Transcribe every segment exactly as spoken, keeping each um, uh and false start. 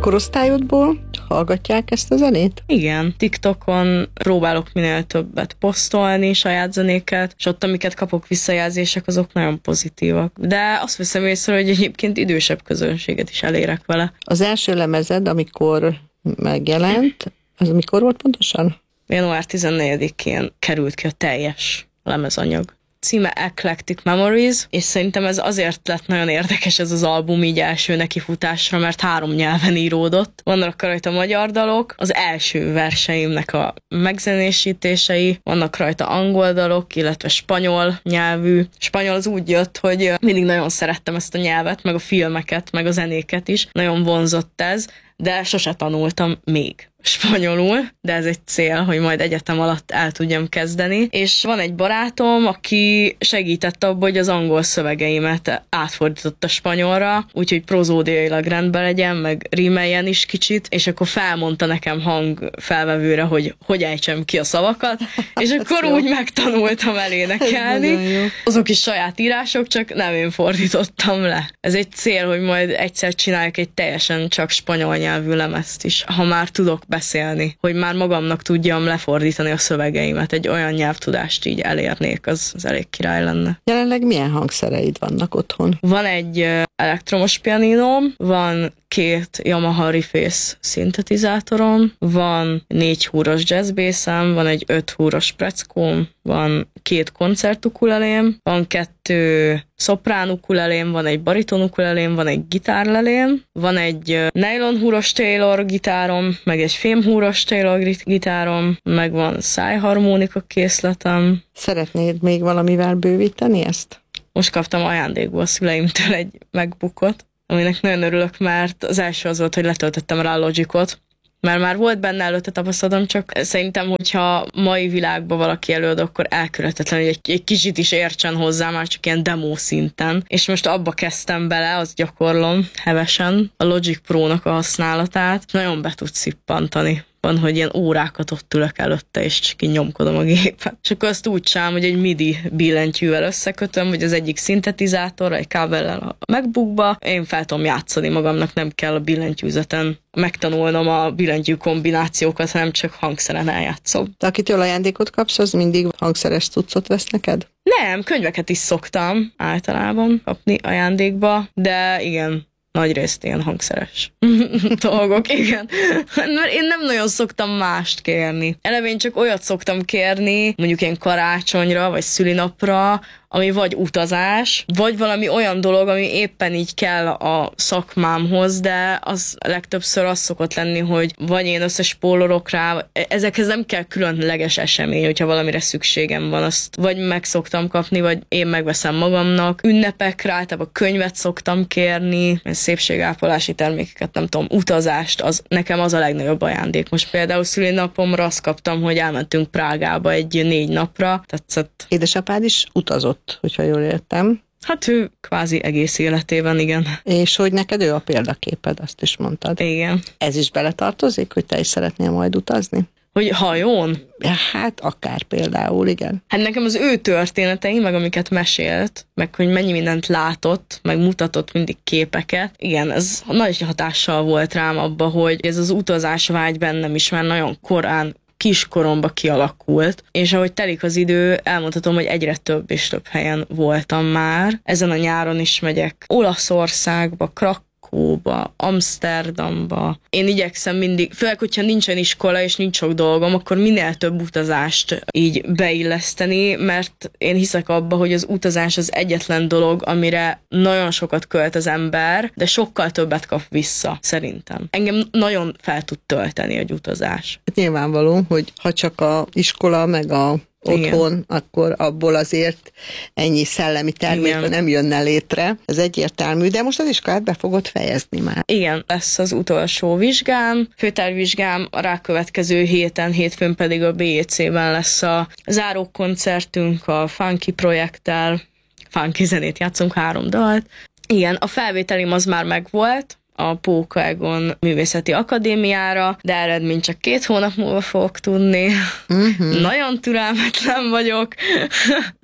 Korosztályodból hallgatják ezt a zenét? Igen, TikTokon próbálok minél többet posztolni saját zenéket, és ott, amiket kapok visszajelzések, azok nagyon pozitívak. De azt veszem észre, hogy egyébként idősebb közönséget is elérek vele. Az első lemezed, amikor megjelent, az mikor volt pontosan? január tizennegyedikén került ki a teljes lemezanyag. Címe Eclectic Memories, és szerintem ez azért lett nagyon érdekes ez az album így első nekifutásra, mert három nyelven íródott. Vannak rajta magyar dalok, az első verseimnek a megzenésítései, vannak rajta angol dalok, illetve spanyol nyelvű. Spanyol az úgy jött, hogy mindig nagyon szerettem ezt a nyelvet, meg a filmeket, meg a zenéket is. Nagyon vonzott ez, de sose tanultam még spanyolul, de ez egy cél, hogy majd egyetem alatt el tudjam kezdeni. És van egy barátom, aki segített abban, hogy az angol szövegeimet átfordította spanyolra, úgyhogy prozódiailag rendben legyen, meg rímeljen is kicsit, és akkor felmondta nekem hangfelvevőre, hogy hogy ejtsem ki a szavakat, és akkor úgy megtanultam elénekelni. Azok is saját írások, csak nem én fordítottam le. Ez egy cél, hogy majd egyszer csináljuk egy teljesen csak spanyol nyelvű lemezt is, ha már tudok beszélni, hogy már magamnak tudjam lefordítani a szövegeimet, egy olyan nyelvtudást így elérnék, az, az elég király lenne. Jelenleg milyen hangszereid vannak otthon? Van egy elektromos pianinom, van két Yamaha Reface szintetizátorom, van négy húros jazzbészem, van egy öt húros preckóm, van két koncertukulelém, van kettő szoprán ukulelém, van egy bariton ukulelém, van egy gitárlelém, van egy nylon húros Taylor gitárom, meg egy fém húros Taylor gitárom, meg van szájharmonika készletem. Szeretnéd még valamivel bővíteni ezt? Most kaptam ajándékból a szüleimtől egy MacBookot, aminek nagyon örülök, mert az első az volt, hogy letöltöttem rá a Logicot, mert már volt benne előtte tapasztalatom, csak szerintem, hogyha mai világban valaki előad, akkor elkülhetetlen, hogy egy, egy kicsit is értsen hozzá, már csak ilyen demo szinten. És most abba kezdtem bele, azt gyakorlom hevesen, a Logic Pro-nak a használatát, nagyon be tud szippantani. Van, hogy ilyen órákat ott ülök előtte, és csak így nyomkodom a gépet. És akkor azt úgy csinálom, hogy egy midi billentyűvel összekötöm, vagy az egyik szintetizátorra, egy kábellel a MacBookba. Én fel tudom játszani magamnak, nem kell a billentyűzeten megtanulnom a billentyű kombinációkat, hanem csak hangszeren eljátszom. De akitől ajándékot kapsz, az mindig hangszeres cuccot vesz neked? Nem, könyveket is szoktam általában kapni ajándékba, de igen, nagyrészt ilyen hangszeres dolgok, igen. Mert én nem nagyon szoktam mást kérni. Eleve én csak olyat szoktam kérni, mondjuk ilyen karácsonyra, vagy szülinapra, ami vagy utazás, vagy valami olyan dolog, ami éppen így kell a szakmámhoz, de az legtöbbször az szokott lenni, hogy vagy én összespórolok rá, ezekhez nem kell különleges esemény, hogyha valamire szükségem van, azt vagy meg szoktam kapni, vagy én megveszem magamnak. Ünnepekre általában könyvet szoktam kérni, szépségápolási termékeket, nem tudom, utazást, az nekem az a legnagyobb ajándék. Most például szülinapomra azt kaptam, hogy elmentünk Prágába egy négy napra, tetszett. Édesapád is utazott, hogyha jól értem. Hát ő kvázi egész életében, igen. És hogy neked ő a példaképed, azt is mondtad. Igen. Ez is beletartozik, hogy te is szeretnél majd utazni? Hogy hajón? Hát akár például, igen. Hát nekem az ő történetei, meg amiket mesélt, meg hogy mennyi mindent látott, meg mutatott mindig képeket. Igen, ez nagy hatással volt rám abba, hogy ez az utazás vágy bennem is már nagyon korán kiskoromba kialakult, és ahogy telik az idő, elmondhatom, hogy egyre több és több helyen voltam már. Ezen a nyáron is megyek Olaszországba, Krakóba, Amsterdamba. Én igyekszem mindig, főleg, hogyha nincsen iskola és nincs sok dolgom, akkor minél több utazást így beilleszteni, mert én hiszek abba, hogy az utazás az egyetlen dolog, amire nagyon sokat költ az ember, de sokkal többet kap vissza, szerintem. Engem nagyon fel tud tölteni egy utazás. Hát nyilvánvaló, hogy ha csak a iskola meg a otthon, igen, akkor abból azért ennyi szellemi termék nem jönne létre. Ez egyértelmű, de most az iskolát be fogod fejezni már. Igen, lesz az utolsó vizsgám, főtárvizsgám, a rákövetkező héten, hétfőn pedig a bé é cé-ben lesz a zárókoncertünk a Funky projekttel. Funky zenét játszunk, három dalt. Igen, a felvételim az már megvolt, a Póka Egon Művészeti Akadémiára, de eredményt csak két hónap múlva fogok tudni. Uh-huh. Nagyon türelmetlen vagyok.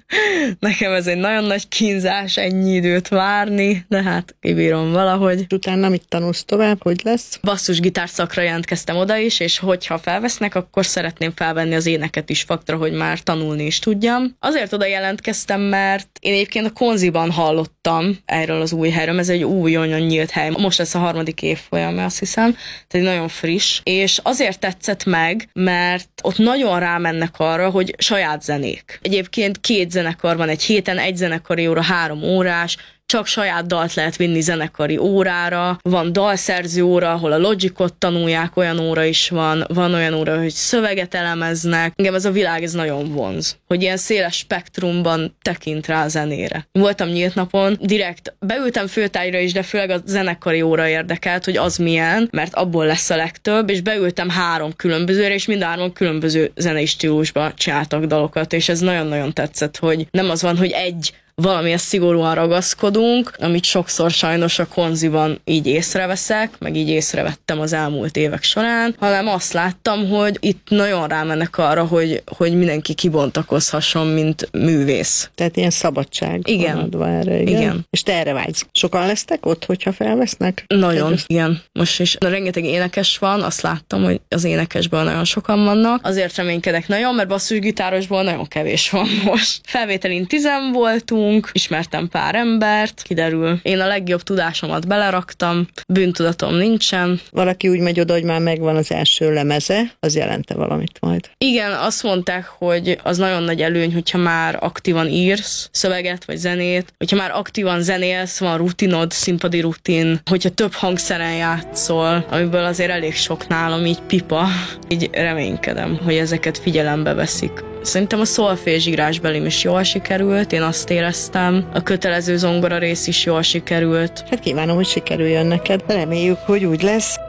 Nekem ez egy nagyon nagy kínzás ennyi időt várni, de hát kibírom valahogy. Utána mit tanulsz tovább, hogy lesz? Basszusgitár szakra jelentkeztem oda is, és hogyha felvesznek, akkor szeretném felvenni az éneket is faktra, hogy már tanulni is tudjam. Azért oda jelentkeztem, mert én egyébként a Konziban hallottam erről az új helyről, ez egy új, olyan nyílt hely. Most lesz a harmadik évfolyam, azt hiszem, tehát nagyon friss, és azért tetszett meg, mert ott nagyon rámennek arra, hogy saját zenék. Egyébként két zenekar van egy héten, egy zenekari óra, három órás, csak saját dalt lehet vinni zenekari órára, van dalszerző óra, ahol a Logicot tanulják, olyan óra is van, van olyan óra, hogy szöveget elemeznek. Engem ez a világ ez nagyon vonz, hogy ilyen széles spektrumban tekint rá a zenére. Voltam nyílt napon, direkt beültem főtárgyra is, de főleg a zenekari óra érdekelt, hogy az milyen, mert abból lesz a legtöbb, és beültem három különbözőre, és mind három különböző zenei stílusba csináltak dalokat, és ez nagyon-nagyon tetszett, hogy nem az van, hogy egy valamihez szigorúan ragaszkodunk, amit sokszor sajnos a Konziban így észreveszek, meg így észrevettem az elmúlt évek során, hanem azt láttam, hogy itt nagyon rámennek arra, hogy, hogy mindenki kibontakozhasson, mint művész. Tehát ilyen szabadság. Igen. Erre, igen. igen. És te erre vágysz. Sokan lesztek ott, hogyha felvesznek? Nagyon, Kedves? igen. Most is rengeteg énekes van, azt láttam, hogy az énekesből nagyon sokan vannak. Azért reménykedek nagyon, mert basszusgitárosból nagyon kevés van most. Felvételin tizen voltunk, ismertem pár embert, kiderül. Én a legjobb tudásomat beleraktam, bűntudatom nincsen. Valaki úgy megy oda, hogy már megvan az első lemeze, az jelente valamit majd. Igen, azt mondták, hogy az nagyon nagy előny, hogyha már aktívan írsz szöveget vagy zenét, hogyha már aktívan zenélsz, van rutinod, színpadi rutin, hogyha több hangszeren játszol, amiből azért elég sok nálam így pipa, így reménykedem, hogy ezeket figyelembe veszik. Szerintem a szolfézsírásbelim is jól sikerült, én azt éreztem. A kötelező zongora rész is jól sikerült. Hát kívánom, hogy sikerüljön neked. Reméljük, hogy úgy lesz.